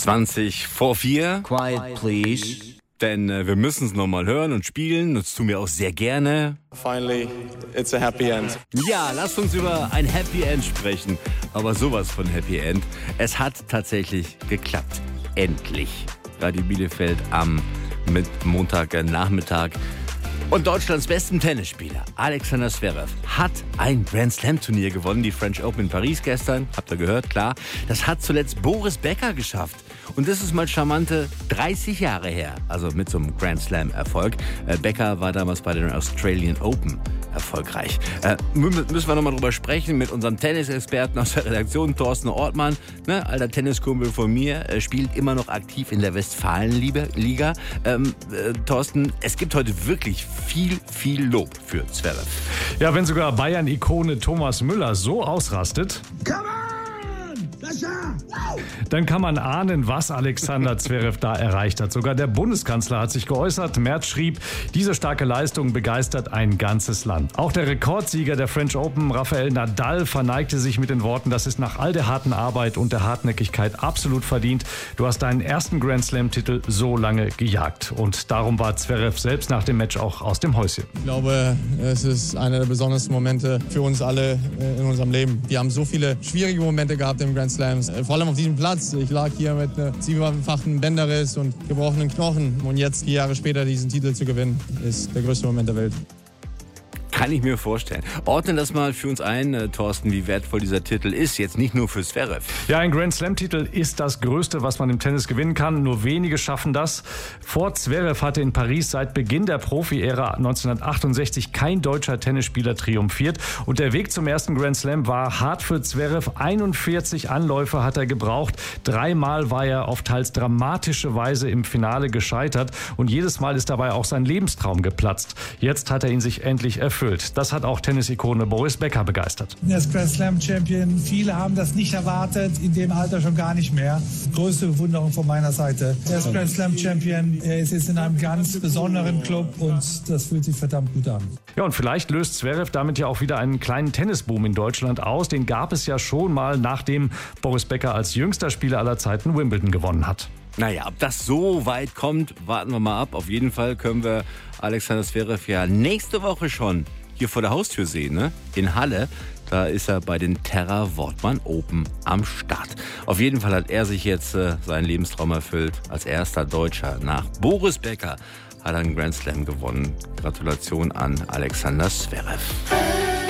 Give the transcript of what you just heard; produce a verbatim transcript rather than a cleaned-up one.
zwanzig vor vier. Quiet, please. Denn äh, wir müssen es nochmal hören und spielen. Das tun wir auch sehr gerne. Finally, it's a happy end. Ja, lasst uns über ein Happy End sprechen. Aber sowas von Happy End. Es hat tatsächlich geklappt. Endlich. Radio Bielefeld am mit Montagnachmittag. Und Deutschlands besten Tennisspieler, Alexander Zverev, hat ein Grand Slam Turnier gewonnen, die French Open in Paris gestern. Habt ihr gehört, klar. Das hat zuletzt Boris Becker geschafft. Und das ist mal charmante dreißig Jahre her, also mit so einem Grand Slam Erfolg. Äh, Becker war damals bei den Australian Open erfolgreich. Äh, müssen wir nochmal drüber sprechen mit unserem Tennisexperten aus der Redaktion, Thorsten Ortmann. Ne, alter Tenniskumpel von mir, äh, spielt immer noch aktiv in der Westfalenliga. Ähm, äh, Thorsten, es gibt heute wirklich viel, viel Lob für Zverev. Ja, wenn sogar Bayern-Ikone Thomas Müller so ausrastet, dann kann man ahnen, was Alexander Zverev da erreicht hat. Sogar der Bundeskanzler hat sich geäußert. Merz schrieb, diese starke Leistung begeistert ein ganzes Land. Auch der Rekordsieger der French Open, Rafael Nadal, verneigte sich mit den Worten, das ist nach all der harten Arbeit und der Hartnäckigkeit absolut verdient. Du hast deinen ersten Grand Slam-Titel so lange gejagt. Und darum war Zverev selbst nach dem Match auch aus dem Häuschen. Ich glaube, es ist einer der besondersten Momente für uns alle in unserem Leben. Wir haben so viele schwierige Momente gehabt im Grand Slams. Vor allem auf diesem Platz. Ich lag hier mit einem siebenfachen Bänderriss und gebrochenen Knochen. Und jetzt, vier Jahre später, diesen Titel zu gewinnen, ist der größte Moment der Welt. Kann ich mir vorstellen. Ordne das mal für uns ein, äh, Thorsten, wie wertvoll dieser Titel ist. Jetzt nicht nur für Zverev. Ja, ein Grand Slam-Titel ist das Größte, was man im Tennis gewinnen kann. Nur wenige schaffen das. Vor Zverev hatte in Paris seit Beginn der Profi-Ära neunzehnhundertachtundsechzig kein deutscher Tennisspieler triumphiert. Und der Weg zum ersten Grand Slam war hart für Zverev. einundvierzig Anläufe hat er gebraucht. Dreimal war er auf teils dramatische Weise im Finale gescheitert. Und jedes Mal ist dabei auch sein Lebenstraum geplatzt. Jetzt hat er ihn sich endlich erfüllt. Das hat auch Tennisikone Boris Becker begeistert. Er ist Grand Slam Champion. Viele haben das nicht erwartet, in dem Alter schon gar nicht mehr. Größte Bewunderung von meiner Seite. Er ist Grand Slam Champion. Er ist jetzt in einem ganz besonderen Club und das fühlt sich verdammt gut an. Ja, und vielleicht löst Zverev damit ja auch wieder einen kleinen Tennisboom in Deutschland aus. Den gab es ja schon mal, nachdem Boris Becker als jüngster Spieler aller Zeiten Wimbledon gewonnen hat. Naja, ob das so weit kommt, warten wir mal ab. Auf jeden Fall können wir Alexander Zverev ja nächste Woche schon hier vor der Haustür sehen, ne? In Halle. Da ist er bei den Terra Wortmann Open am Start. Auf jeden Fall hat er sich jetzt äh, seinen Lebenstraum erfüllt. Als erster Deutscher nach Boris Becker hat er einen Grand Slam gewonnen. Gratulation an Alexander Zverev.